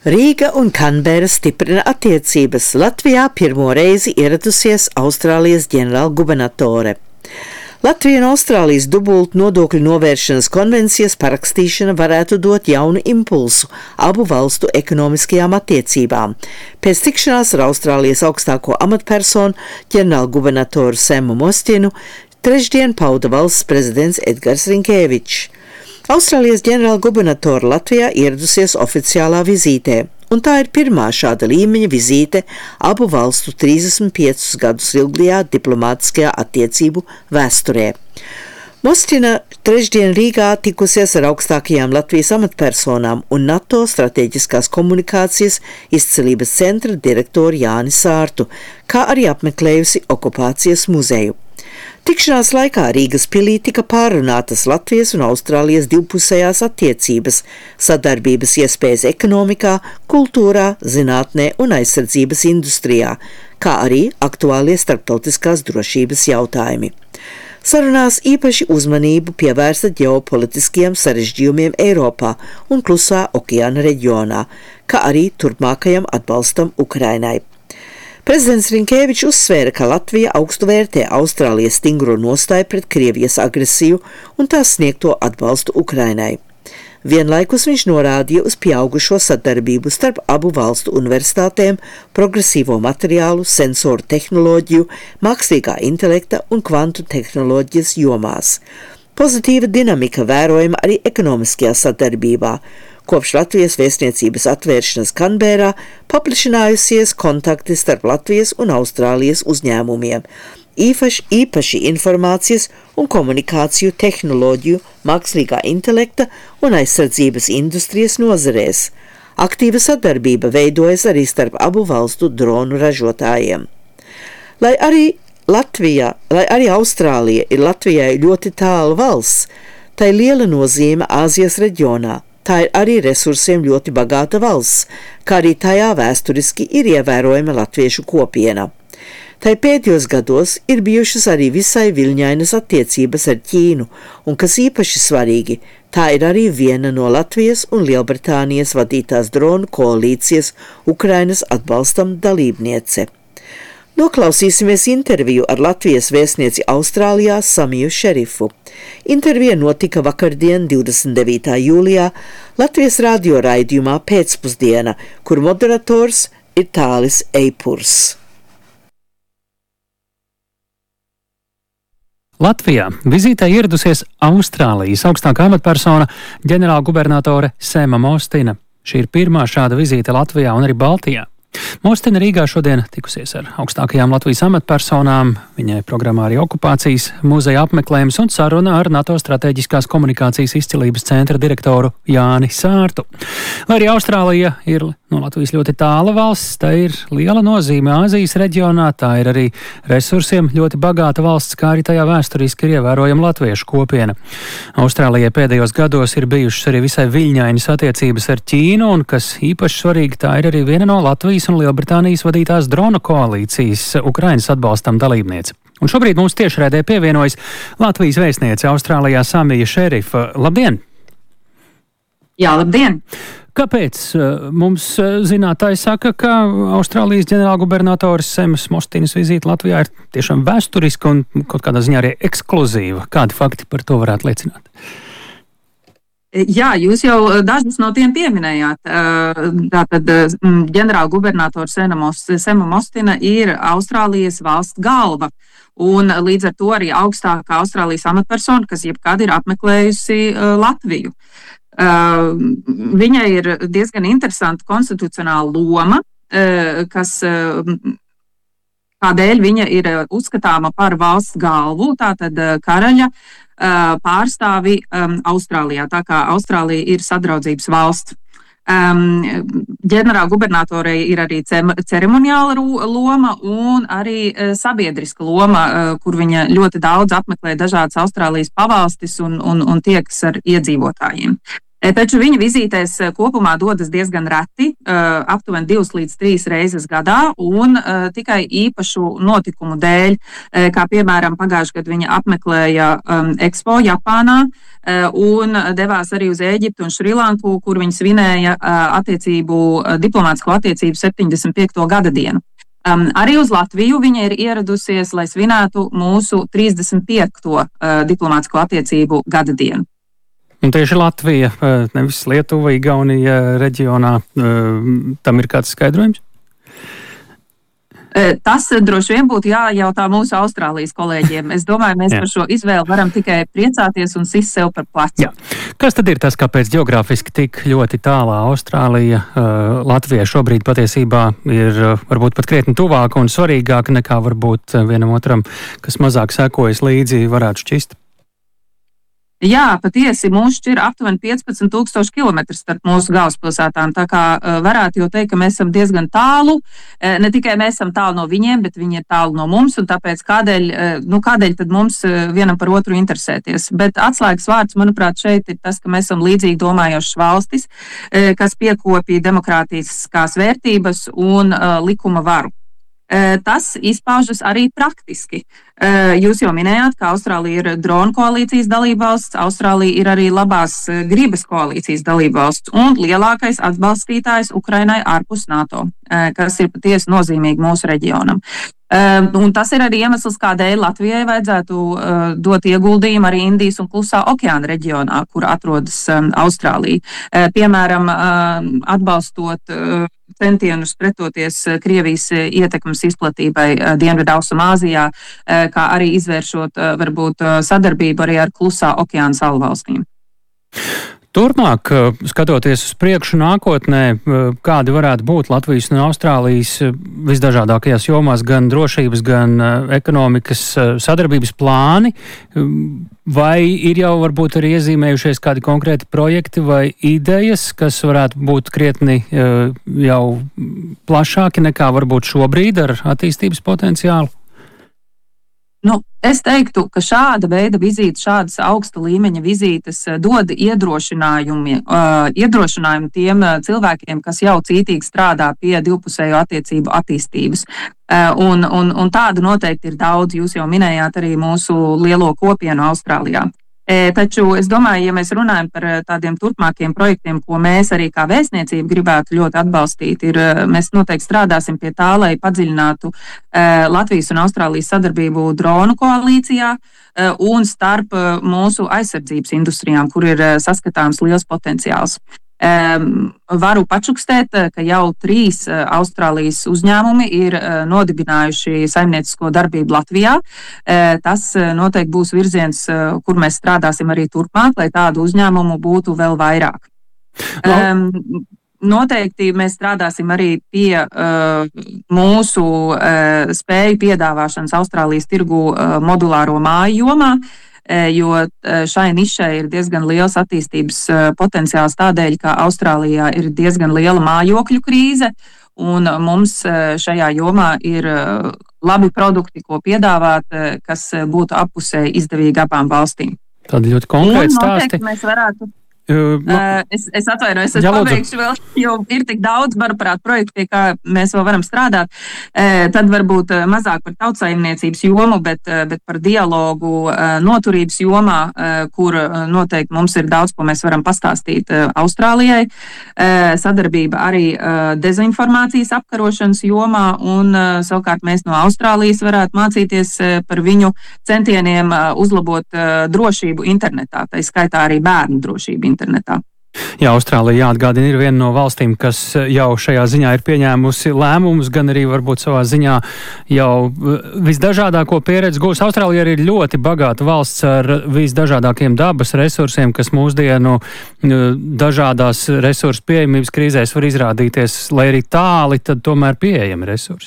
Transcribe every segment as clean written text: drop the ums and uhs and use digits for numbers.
Rīga un Kanbera stiprina attiecības. Latvijā pirmo reizi ieradusies Austrālijas ģenerālgubernatore. Latvijas un Austrālijas dubultu nodokļu novēršanas konvencijas parakstīšana varētu dot jaunu impulsu abu valstu ekonomiskajām attiecībām. Pēc tikšanās ar Austrālijas augstāko amatpersonu ģenerālgubernatoru Semu Mostinu trešdien pauda valsts prezidents Edgars Rinkēvičs. Austrālijas ģenerālgubernatora Latvijā ieradusies oficiālā vizītē, un tā ir pirmā šāda līmeņa vizīte abu valstu 35 gadus ilgajā diplomātiskajā attiecību vēsturē. Mostina trešdien Rīgā tikusies ar augstākajām Latvijas amatpersonām un NATO strateģiskās komunikācijas izcilības centra direktoru Jāni Sārtu, kā arī apmeklējusi okupācijas muzeju. Tikšanās laikā Rīgas pilī tika pārunātas Latvijas un Austrālijas divpusējās attiecības, sadarbības iespējas ekonomikā, kultūrā, zinātnē un aizsardzības industrijā, kā arī aktuālie starptautiskās drošības jautājumi. Sarunās īpaši uzmanību pievērsta ģeopolitiskiem sarežģījumiem Eiropā un Klusā okeāna reģionā, kā arī turpmākajam atbalstam Ukrainai. Prezidents Rinkēvičs uzsvēra, ka Latvija augstu vērtē Austrālijas stingro nostāju pret Krievijas agresiju un tās sniegto atbalstu Ukrainai. Vienlaikus viņš norādīja uz pieaugušo sadarbību starp abu valstu universitātēm, progresīvo materiālu, sensoru tehnoloģiju, mākslīgā intelekta un kvantu tehnoloģijas jomās. Pozitīva dinamika vērojama arī ekonomiskajā sadarbībā. Kopš Latvijas vēstniecības atvēršanas Kanbērā paplašinājusies kontakti starp Latvijas un Austrālijas uzņēmumiem, īpaši informācijas un komunikāciju tehnoloģiju, mākslīgā intelekta un aizsardzības industrijas nozarēs. Aktīva sadarbība veidojas arī starp abu valstu dronu ražotājiem. Lai arī Austrālija ir Latvijai ļoti tālu valsts, tai liela nozīme Āzijas reģionā. Tā ir arī resursiem ļoti bagāta valsts, kā arī tajā vēsturiski ir ievērojama latviešu kopiena. Tai pēdējos gados ir bijušas arī visai viļņainas attiecības ar Ķīnu, un kas īpaši svarīgi, tā ir arī viena no Latvijas un Lielbritānijas vadītās dronu koalīcijas Ukrainas atbalstam dalībniece. Noklausīsimies interviju ar Latvijas vēstnieci Austrālijā Samiju Šerifu. Intervija notika vakardien 29. jūlijā Latvijas radio raidījumā Pēcpusdiena, kur moderators ir Tālis Eipurs. Latvijā vizītē ieradusies Austrālijas augstākā amatpersona ģenerālgubernatore Sema Mostina. Šī ir pirmā šāda vizīte Latvijā un arī Baltijā. Mostina Rīgā šodien tikusies ar augstākajām Latvijas amatpersonām, viņai programmā arī okupācijas muzeja apmeklējums un saruna ar NATO strateģiskās komunikācijas izcilības centra direktoru Jāni Sārtu. Lai arī Austrālija ir no Latvijas ļoti tāla valsts, tā ir liela nozīme Āzijas reģionā, tā ir arī resursiem ļoti bagāta valsts, kā arī tajā vēsturiski ir ievērojama latviešu kopiena. Austrālijai pēdējos gados ir bijušas arī visai viļņainas attiecības ar Ķīnu, un kas īpaši svarīgi, tā ir arī viena no Latvijas un Lielbritānijas vadītās drona koalīcijas Ukrainas atbalstam dalībniece. Un šobrīd mums tiešraidē pievienojas Latvijas vēstniece Austrālijā Samija Šerifa. Labdien! Jā, labdien! Kāpēc mums zinātāji saka, ka Austrālijas ģenerālgubernatores Semas Mostinas vizīte Latvijā ir tiešām vēsturiska un kaut kādā ziņā arī ekskluzīva? Kādi fakti par to varētu liecināt? Jā, jūs jau dažus no tiem pieminējāt. Tātad ģenerālgubernators Sema Mostina ir Austrālijas valsts galva. Un līdz ar to arī augstākā Austrālijas amatpersona, kas jebkad ir apmeklējusi Latviju. Viņai ir diezgan interesanta konstitucionāla loma, kādēļ viņa ir uzskatāma par valsts galvu, tātad karaļa pārstāvi Austrālijā, tā kā Austrālija ir sadraudzības valsts. Ģenerālgubernatorei ir arī ceremoniāla loma un arī sabiedriska loma, kur viņa ļoti daudz apmeklē dažādas Austrālijas pavalstis un tiekas ar iedzīvotājiem. Taču viņa vizītēs kopumā dodas diezgan reti, aptuveni 2 līdz 3 reizes gadā, un tikai īpašu notikumu dēļ, kā piemēram pagājušajā gadā viņa apmeklēja Expo Japānā un devās arī uz Ēģiptu un Šrilanku, kur viņa svinēja diplomātisko attiecību 75. gada dienu. Arī uz Latviju viņa ir ieradusies, lai svinētu mūsu 35. Diplomātisko attiecību gada dienu. Un tieši Latvija, nevis Lietuva, Igaunija reģionā, tam ir kāds skaidrojums? Tas droši vien būtu jājautā mūsu Austrālijas kolēģiem. Es domāju, mēs par šo izvēli varam tikai priecāties un sist sev par plecu. Jā. Kas tad ir tas, kāpēc geogrāfiski tik ļoti tālā Austrālija Latvijai šobrīd patiesībā ir varbūt pat krietni tuvāka un svarīgāka nekā varbūt vienam otram, kas mazāk sekojas līdzi, varētu šķist? Jā, patiesi mūs šķir aptuveni 15,000 kilometru starp mūsu galvaspilsētām. Tā kā varētu jau teikt, ka mēs esam diezgan tālu. Ne tikai mēs esam tālu no viņiem, bet viņi ir tālu no mums. Un tāpēc kādēļ tad mums vienam par otru interesēties? Bet atslēgas vārds, manuprāt, šeit ir tas, ka mēs esam līdzīgi domājošas valstis, kas piekopja demokrātiskās vērtības un likuma varu. Tas izpaužas arī praktiski. Jūs jau minējāt, ka Austrālija ir dronu koalīcijas dalībvalsts, Austrālija ir arī labās gribas koalīcijas dalībvalsts un lielākais atbalstītājs Ukrainai ārpus NATO, kas ir patiesi nozīmīgi mūsu reģionam. Un tas ir arī iemesls, kādēļ Latvijai vajadzētu dot ieguldījumu arī Indijas un Klusā okeāna reģionā, kur atrodas Austrālija. Piemēram, atbalstot centienus pretoties Krievijas ietekmes izplatībai Dienvidaustrumāzijā, kā arī izvēršot varbūt sadarbību arī ar Klusā okeāna salvalstīm. Turpmāk, skatoties uz priekšu nākotnē, kādi varētu būt Latvijas un Austrālijas visdažādākajās jomās, gan drošības, gan ekonomikas sadarbības plāni, vai ir jau varbūt arī iezīmējušies kādi konkrēti projekti vai idejas, kas varētu būt krietni jau plašāki nekā varbūt šobrīd ar attīstības potenciālu? Es teiktu, ka šāda veida vizītes, šādas augsta līmeņa vizītes dod iedrošinājumu tiem cilvēkiem, kas jau cītīgi strādā pie divpusējo attiecību attīstības. Un tādu noteikti ir daudz. Jūs jau minējāt arī mūsu lielo kopienu Austrālijā. Taču es domāju, ja mēs runājam par tādiem turpmākiem projektiem, ko mēs arī kā vēstniecība gribētu ļoti atbalstīt, mēs noteikti strādāsim pie tā, lai padziļinātu Latvijas un Austrālijas sadarbību dronu koalīcijā un starp mūsu aizsardzības industrijām, kur ir saskatāms liels potenciāls. Varu pačukstēt, ka jau 3 Austrālijas uzņēmumi ir nodibinājuši saimniecisko darbību Latvijā. Tas noteikti būs virziens, kur mēs strādāsim arī turpmāk, lai tādu uzņēmumu būtu vēl vairāk. Noteikti mēs strādāsim arī pie mūsu spēju piedāvāšanas Austrālijas tirgu modulāro māju jomā, jo šai nišai ir diezgan liels attīstības potenciāls tādēļ, ka Austrālijā ir diezgan liela mājokļu krīze, un mums šajā jomā ir labi produkti, ko piedāvāt, kas būtu appusēji izdevīgi abām valstīm. Tādi ļoti konkrēti stāsti. Noteikti mēs varētu. Es atvainojos, es pabeigšu vēl, jo ir tik daudz, manuprāt, projektu, pie kā mēs vēl varam strādāt. Tad varbūt mazāk par tautsaimniecības jomu, bet par dialogu noturības jomā, kur noteikti mums ir daudz, ko mēs varam pastāstīt Austrālijai. Sadarbība arī dezinformācijas apkarošanas jomā, un savukārt mēs no Austrālijas varētu mācīties par viņu centieniem uzlabot drošību internetā, tā skaitā arī bērnu drošību internetā. Jā, Austrālija jāatgādina ir viena no valstīm, kas jau šajā ziņā ir pieņēmusi lēmumus, gan arī varbūt savā ziņā jau visdažādāko pieredzi gūs. Austrālija arī ir ļoti bagāta valsts ar visdažādākiem dabas resursiem, kas mūsdienu dažādās resursu pieejamības krīzēs var izrādīties, lai arī tāli, tad tomēr pieejami resursi.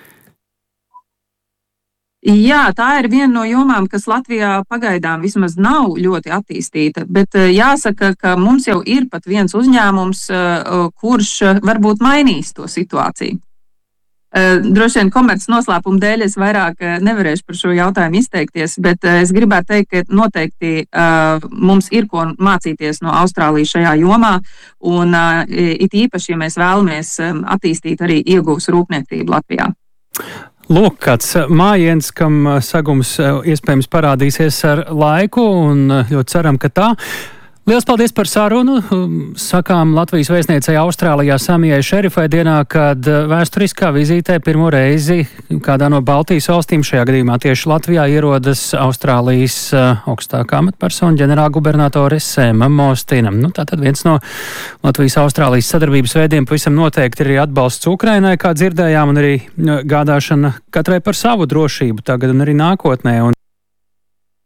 Jā, tā ir viena no jomām, kas Latvijā pagaidām vismaz nav ļoti attīstīta, bet jāsaka, ka mums jau ir pat viens uzņēmums, kurš varbūt mainīs to situāciju. Droši vien komerces noslēpuma dēļ es vairāk nevarēšu par šo jautājumu izteikties, bet es gribētu teikt, ka noteikti mums ir ko mācīties no Austrālijas šajā jomā, un it īpaši, ja mēs vēlamies attīstīt arī ieguvas rūpniecību Latvijā. Lūk, kāds mājiens, kam sagums iespējams parādīsies ar laiku, un ļoti ceram, ka tā. Liels paldies par sarunu. Sakām Latvijas vēstniecei Austrālijā Samijai Šerifai dienā, kad vēsturiskā vizītē pirmo reizi kādā no Baltijas valstīm, šajā gadījumā tieši Latvijā, ierodas Austrālijas augstākā amatpersona ģenerālgubernatore Sema Mostina. Tātad viens no Latvijas-Austrālijas sadarbības veidiem pavisam noteikti ir arī atbalsts Ukrainai, kā dzirdējām, un arī gādāšana katrai par savu drošību tagad un arī nākotnē.